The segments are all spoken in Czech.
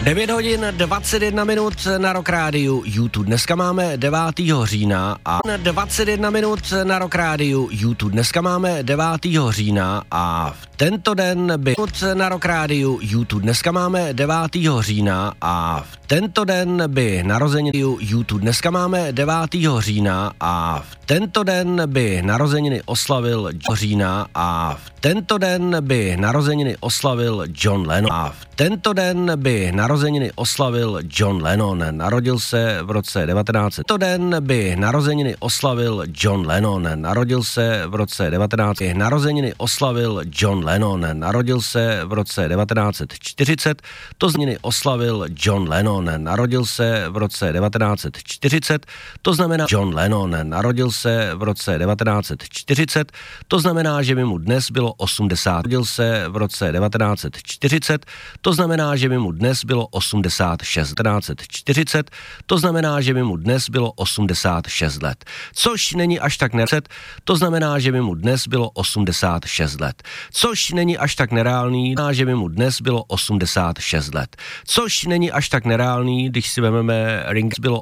9 hodin 21 minut na Rock Rádiu YouTube. Dneska máme 9. října a 21 minut na Rock Rádiu YouTube. Dneska máme 9. října a v tento den by na Rock Rádiu YouTube. Dneska máme 9. října a v tento den by narozeniny YouTube. Dneska máme 9. října a v tento den by narozeniny oslavil října a v tento den by narozeniny oslavil John Lennon. A v tento den by narozeniny oslavil John Lennon. Narodil se v roce 1900. Tento den by narozeniny oslavil John Lennon. Narodil se v roce 1900. Narozeniny oslavil John Lennon. Narodil se v roce 1940. To znamená oslavil John Lennon. Narodil se v roce 1940. To znamená John Lennon. Narodil se v roce 1940. To znamená, že by mu dnes bylo 80. Narodil se v roce 1940. To znamená, že by mu dnes bylo 86. 1940, to znamená, že by mu dnes bylo 86 let. Což není až tak nereálný, to znamená, že by mu dnes bylo 86 let. Což není až tak nereálný, že by mu dnes bylo 86 let. Což není až tak nereálný, když si vezmeme Ringa, bylo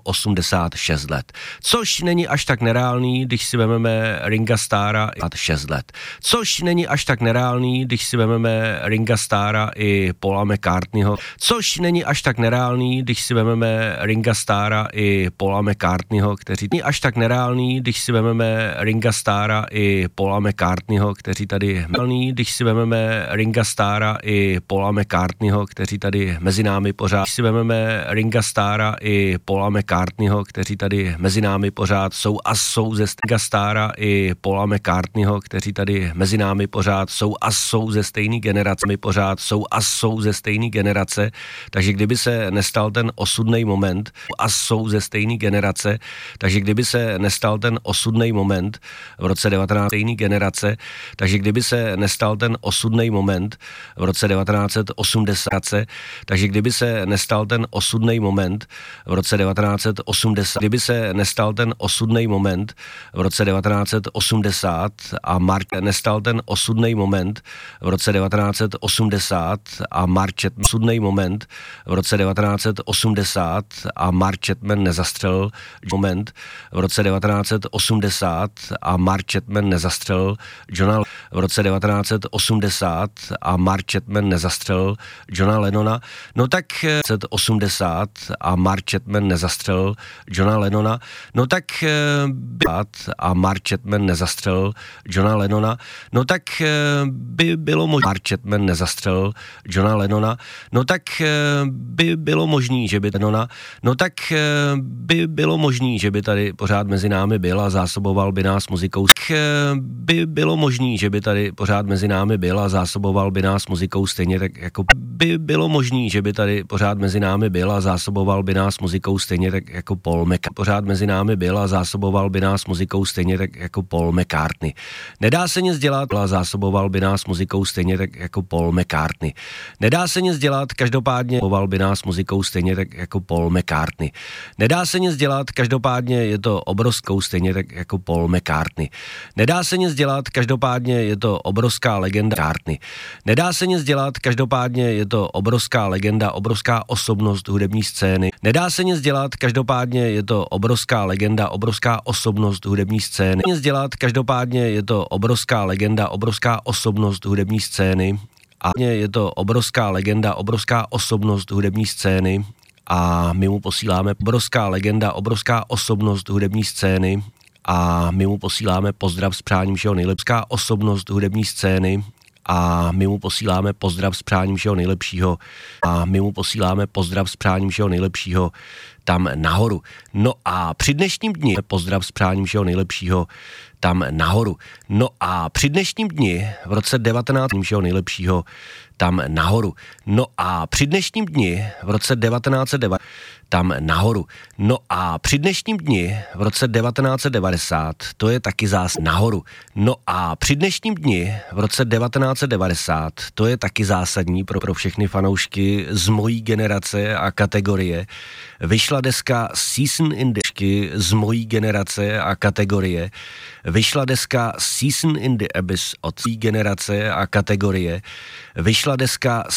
86 let. Což není až tak nereálný, když si vezmeme Ringa Starra 6 let. Což není až tak nereálný, když si vezmeme Ringa Starra i Paula McCartneyho. Což není až tak nereálný, když si vezmeme Ringa Starra i Paula McCartneyho, kteří není až tak nereálný, když si vezmeme Ringa Starra i Paula McCartneyho, kteří tady když si vezmeme Ringa Starra i Paula McCartneyho, kteří tady mezi námi pořád, když si vezmeme Ringa Starra i Paula McCartneyho, kteří tady mezi námi pořád jsou a jsou ze Ringa Starra i Paula McCartneyho, kteří tady mezi námi pořád jsou a jsou ze stejné generace, my pořád jsou a jsou ze stejné generace, takže kdyby se nestal ten osudný moment a jsou ze stejné generace, takže kdyby se nestal ten osudný moment v roce 19 stejné generace, takže kdyby se nestal ten osudný moment v roce 1980, takže kdyby se nestal ten osudný moment v roce 1980, kdyby se nestal ten osudný moment v roce 1980 a nestal ten osudný moment v roce 1980 a Mark osudný moment v roce 1980 a Mark Chapman nezastřelil moment v roce 1980 a Mark Chapman nezastřelil Johna v roce 1980 a Mark Chapman nezastřelil Johna Lennona, no tak 1980 a Mark Chapman nezastřelil Johna Lennona, no tak a Mark Chapman nezastřelil Johna Lennona, no tak by bylo možné Mark Chapman nezastřelil Johna Lennona, no tak by bylo možný, že by Lennona, no tak by bylo možný, že by tady pořád mezi námi byl a zásoboval by nás muzikou. By bylo možný, že by tady pořád mezi námi byl a zásoboval by nás muzikou stejně tak jako by bylo možný, že by tady pořád mezi námi byl a zásoboval by nás muzikou stejně tak jako Paul McCartney. Pořád mezi námi byl a zásoboval by nás muzikou stejně tak jako Paul McCartney. Nedá se nic dělat a zásoboval by nás muzikou stejně tak jako Paul McCartney. Nedá se nic dělat, každopádně zásoboval by nás muzikou stejně tak jako Paul McCartney. Nedá se nic dělat, každopádně je to obrovskou stejně tak jako Paul McCartney. Nedá se nic dělat, každopádně je to obrovská legenda McCartney. Nedá se nic dělat, každopádně je to obrovská legenda, obrovská osobnost hudební scény. Nedá se nic dělat, každopádně je to obrovská legenda, obrovská osobnost hudební scény. Nic dělat, každopádně je to obrovská legenda, obrovská osobnost hudební scény. A je to obrovská legenda, obrovská osobnost hudební scény a my mu posíláme obrovská legenda, obrovská osobnost hudební scény a my mu posíláme pozdrav s přáním všeho nejlepšího, osobnost hudební scény a my mu posíláme pozdrav s přáním všeho nejlepšího a my mu posíláme pozdrav s přáním všeho nejlepšího tam nahoru. No a při dnešním dni pozdrav s přáním všeho nejlepšího tam nahoru. No a při dnešním dni v roce 19 všeho nejlepšího tam nahoru. No a při dnešním dni v roce 1990 tam nahoru. No a při dnešním dni v roce 1990 to je taky zás nahoru. No a při dnešním dni v roce 1990 to je taky zásadní pro všechny fanoušky z mojí generace a kategorie. Vyšla deska Season in the z mojí generace a kategorie. Vyšla deska Season in the Abyss od generace a kategorie. Vyšla deska